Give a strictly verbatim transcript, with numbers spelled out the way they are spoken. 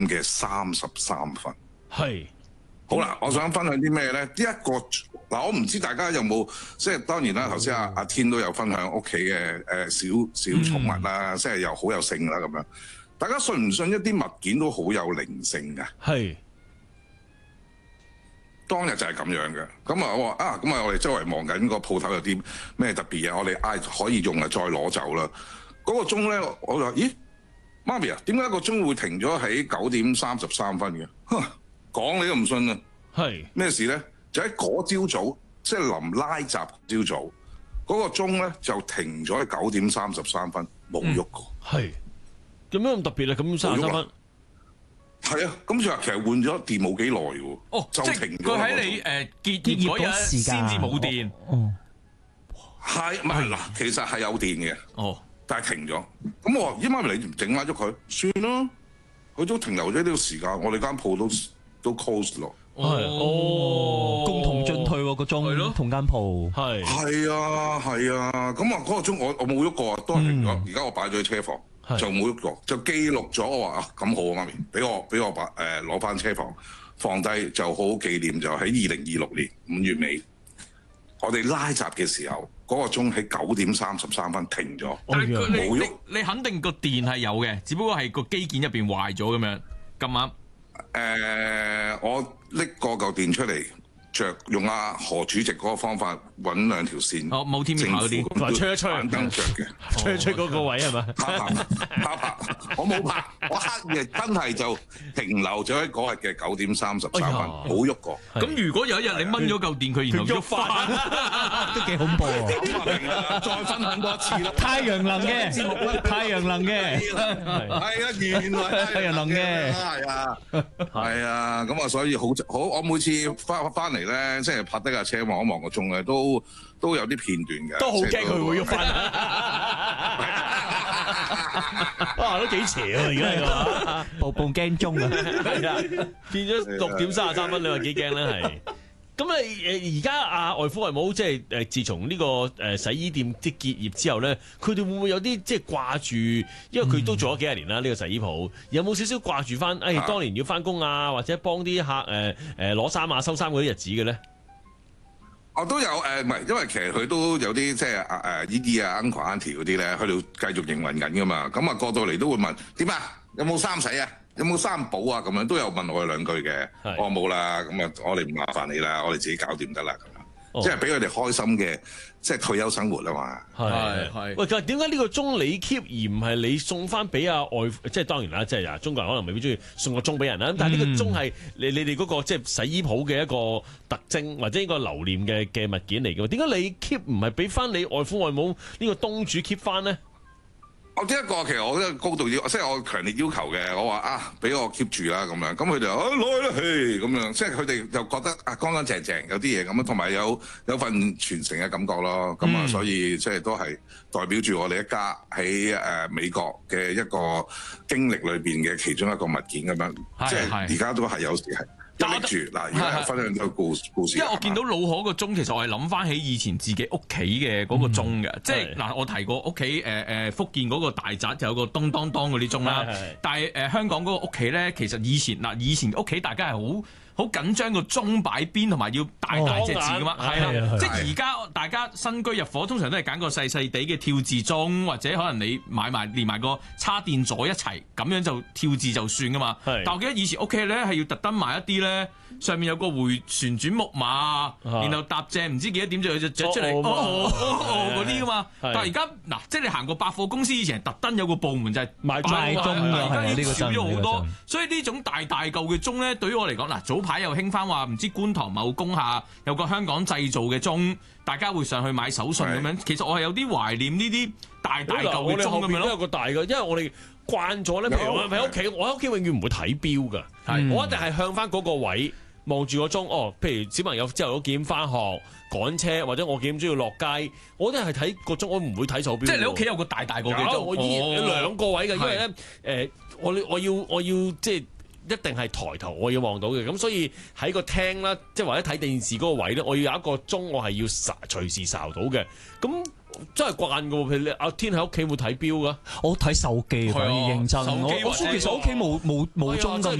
嘅三十三分。 係。 好啦，我想分享啲咩咧？呢一個嗱，我唔知大家有冇即係當然啦，頭先阿阿天都有分享屋企嘅誒小小寵物啦，即係又好有性啦咁樣。大家信唔信一啲物件都好有靈性㗎？ 係。 當日就係咁樣嘅。咁啊，我話啊，咁啊，我哋周圍望緊個鋪頭有啲咩特別嘢，我哋嗌可以用啊，再攞走啦。嗰個鐘咧，我就話咦，媽咪啊，點解個鐘會停咗喺九點三十三分嘅？講你都唔信啊！ 係咩事咧？就喺嗰朝早，即係臨拉閘朝早，嗰、那個鐘咧就停咗喺九點三十三分，冇喐過。 係有咩咁特別咧？咁三十三分係啊，咁就話其實換咗電冇幾耐喎。 哦， 就停咗。 佢喺你誒結業嗰日先至冇電。 哦， 係唔係嗱？其實係有電嘅。 哦， 但係停咗。咁我話：咦，媽咪你唔整翻咗佢？算啦，佢都停留咗呢個時間，我哋間鋪都。都 close 咯， 哦， 共同進退喎個鐘，同間鋪係係啊係啊，咁啊嗰個鐘我我冇喐過啊，都係停咗。而家我擺咗喺車房，就冇喐過，就記錄咗。我話啊咁好啊，媽咪，俾我俾我把誒攞翻車房放低，就好好紀念。就喺二零二六年五月尾，我哋拉閘嘅時候，嗰個鐘喺九點三十三分停咗， 但係佢冇喐。 你你肯定個電係有嘅，只不過係個機件入邊壞咗咁樣咁啱。 誒、呃，我拎個嚿電出嚟，着用阿何主席嗰個方法揾兩條線， 哦，冇天面嗰啲， 話吹一吹， 燈着嘅， 吹一吹嗰個位係咪？ 拍拍拍拍，我冇拍，我刻意真係就停留咗喺嗰日嘅九點三十三分，冇喐過。 咁如果有一日你掹咗嚿電佢，然後喐翻， 都幾恐怖喎！ 再分享多一次啦。 太陽能嘅節目咧，太陽能嘅係啊，原來太陽能嘅， 係啊，係啊，咁啊，所以好好，我每次翻翻嚟咧，即係拍低架車望一望個鐘咧，都都有啲片段嘅， 都好驚佢會喐翻。哇，都幾邪啊！而家係嘛， 步步驚鐘啊！ 係啊，變咗六點三十三分，你話幾驚咧？係。咁啊誒，而家阿外父外母即係誒，自從呢個誒洗衣店即係結業之後咧，佢哋會唔會有啲即係掛住？因為佢都做咗幾廿年啦，呢、呢個洗衣鋪有冇少少掛住翻？誒、哎，當年要翻工啊，或者幫啲客誒誒攞衫啊、收衫嗰啲日子嘅咧？ 我都有誒，唔係，因為其實佢都有啲即係誒誒姨姨啊、uncle auntie 嗰啲咧，佢哋繼續營運緊噶嘛。咁啊過到嚟都會問點啊？有冇衫洗啊？有冇衫補啊？咁樣都有問我兩句嘅。我冇啦，咁啊我哋唔麻煩你啦，我哋自己搞掂得啦咁樣。哦、即係俾佢哋開心嘅，即係退休生活啊嘛。 係係。喂，點解呢個鐘你 keep 而唔係你送翻俾阿外？即係當然啦，即係啊，中國人可能未必中意送個鐘俾人啦。但係呢個鐘係你你哋嗰個即係洗衣鋪嘅一個特徵，或者一個留念嘅嘅物件嚟嘅。點解你 keep 唔係俾翻你外父外母呢個東主 keep 翻咧？ 我呢一個其實我都係高度要，即係我強烈要求嘅。我話啊，俾我 keep 住啦咁樣。咁佢哋啊攞去啦，嘿咁樣。即係佢哋就覺得啊乾乾淨淨有啲嘢咁樣，同埋有有，有份傳承嘅感覺咯。咁啊、嗯，所以即係都係代表住我哋一家喺誒美國嘅一個經歷裏邊嘅其中一個物件咁樣。即係而家都係有時係。住嗱，而家分享咗個故故事。 因為我見到老可個鐘，其實我係諗翻起以前自己屋企嘅嗰個鐘嘅，嗯、即係嗱，我提過屋企誒誒福建嗰個大宅就有個咚咚咚嗰啲鐘啦。但係誒、呃、香港嗰個屋企咧，其實以前嗱，以前屋企大家係好好緊張個鐘擺邊，同埋要大大隻字噶嘛，係啦。即係而家大家新居入伙，通常都係揀個細細地嘅跳字鐘，或者可能你買埋連埋個叉電座一齊，咁樣就跳字就算噶嘛。但我記得以前屋企咧係要特登買一啲咧，上面有個回旋轉木馬，然後搭正唔知幾多點就就著出嚟，嗰啲噶嘛。但係而家嗱，即係你行過百貨公司以前係特登有個部門就係賣鐘嘅， 而家已經少咗好多。 呢個、 所以呢種大大嚿嘅鐘咧，對於我嚟講嗱，早排又興翻話唔知觀塘某工廈有個香港製造嘅鐘，大家會上去買手信咁樣。其實我係有啲懷念呢啲大大嚿嘅鐘咁樣咯。 有個大嘅，因為我哋慣咗咧。譬如我喺屋企，我喺屋企永遠唔會睇錶㗎，嗯、我一定係向翻嗰個位望住個鐘。哦，譬如小朋友朝頭早幾點翻學趕車，或者我幾點鐘要落街，我都係睇個鐘，我唔會睇手錶。 即係你屋企有個大大個嘅鐘， 我依有兩個位嘅，因為咧誒、呃，我我要我要即係。一定係抬頭我要望到嘅，咁所以喺個廳啦，即係或者睇電視嗰個位咧，我要有一個鐘，我係要睄隨時睄到嘅。咁真係慣㗎喎。譬如你阿天喺屋企會睇錶㗎， 我睇手機反而認真。 手機我我其實屋企冇冇冇鐘咁